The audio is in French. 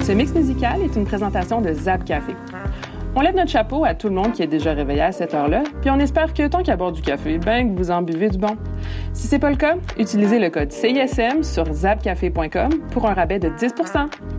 Ce mix musical est une présentation de Zap Café. On lève notre chapeau à tout le monde qui est déjà réveillé à cette heure-là, puis on espère que tant qu'à boire du café, que vous en buvez du bon. Si c'est pas le cas, utilisez le code CISM sur zapcafé.com pour un rabais de 10%.